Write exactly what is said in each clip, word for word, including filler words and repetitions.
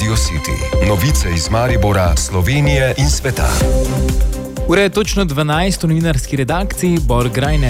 Radio City. Novice iz Maribora, Slovenije in sveta. Ura je točno dvanajst v novinarski redakciji, Bor Grajner.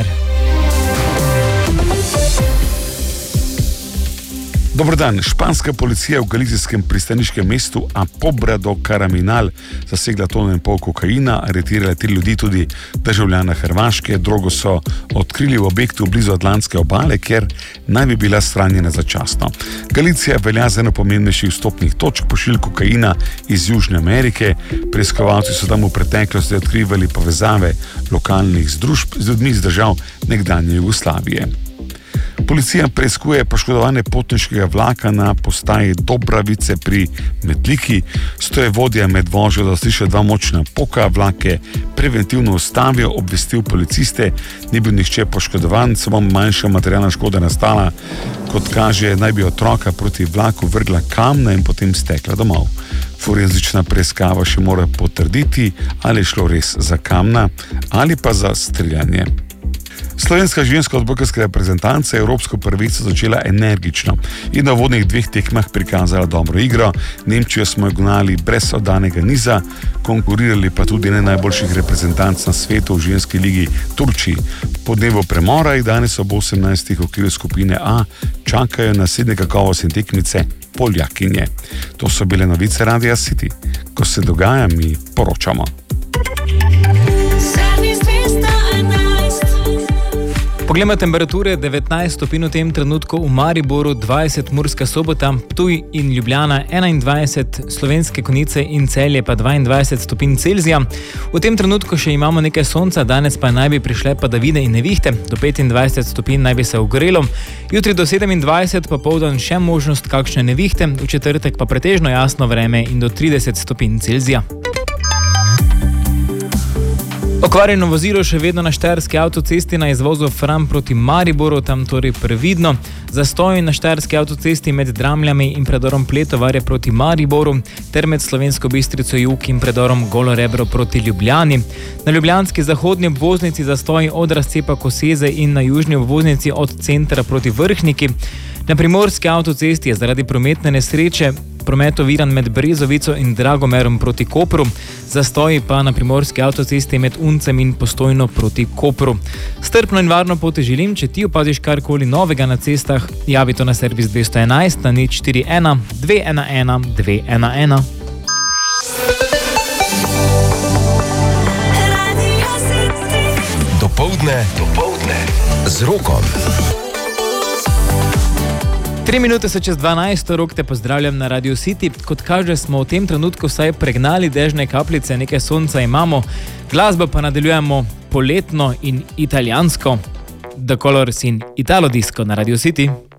Dobrodan. Španska policija v galicijskem pristaniškem mestu Apobra do Caraminal zasegla tono in pol kokaina, aretirala tri ljudi, tudi državljana Hrvaške. Drogo so odkrili v objektu blizu Atlantske obale, kjer naj bi bila shranjena začasno. Galicija velja za eno pomembnejših vstopnih točk pošiljk kokaina iz Južne Amerike. Preiskovalci so tam v preteklosti odkrivali povezave lokalnih združb z ljudmi iz držav nekdanje Jugoslavije. Policija preiskuje poškodovanje potniškega vlaka na postaji Dobravice pri Metliki. Strojevodja med vožnjo zaslišal dva močna poka, vlak je preventivno ustavil, obvestil policiste, ni bil nihče poškodovan, samo manjša materialna škoda nastala. Kot kaže, naj bi otroka proti vlaku vrgla kamna in potem stekla domov. Forenzična preiskava še mora potrditi, ali je šlo res za kamna ali pa za streljanje. Slovenska ženska odbojkarska reprezentanca je evropsko prvenstvo začela energično in na vodnih dveh tekmah prikazala dobro igro. Nemčijo smo gonali brez oddanega niza, konkurirali pa tudi ne najboljših reprezentanc na svetu v ženski ligi Turčiji. Po dnevu premora jih danes ob osemnajstih v okviru skupine A čakajo naslednje kakovostne tekmice Poljakinje. To so bile novice Radia City. Ko se dogaja, mi poročamo. Poglejmo temperature, devetnajst stopinj v tem trenutku v Mariboru, dvajset Murska Sobota, Ptuj in Ljubljana enaindvajset, Slovenske Konjice in Celje pa dvaindvajset stopinj Celzija. V tem trenutku še imamo nekaj sonca, danes pa naj bi prišle padavine in nevihte, do petindvajset stopinj naj bi se ogrelo, jutri do sedemindvajset, popoldan še možnost kakšne nevihte, v četrtek pa pretežno jasno vreme in do trideset stopinj Celzija. Okvarjeno vozilo še vedno na štajerski avtocesti na izvozu Fram proti Mariboru, tam torej previdno. Zastoj na štajerski avtocesti med Dramljami in predorom Pletovarje proti Mariboru ter med Slovensko Bistrico jug in predorom Golo Rebro proti Ljubljani. Na ljubljanski zahodni obvoznici zastoj od razcepa Koseze in na južni obvoznici od centra proti Vrhniki. Na primorski avtocesti je zaradi prometne nesreče promet oviran med Brezovico in Dragomerom proti Kopru, zastoji pa na primorski avtocesti med Uncem in Postojno proti Kopru. Strpno in varno pot želim, če ti opaziš karkoli novega na cestah, javi to na servis dvesto enajst na nič štiri ena dve ena ena dve ena ena. Dopoldne, dopoldne z Rokom. Tri minute so čez dvanajst, Rok te pozdravljam na Radio City. Kot kaže, smo v tem trenutku vsaj pregnali dežne kapljice, nekaj sonca imamo, glasbo pa nadaljujemo poletno in italijansko. The Colors in Italo Disco na Radio City.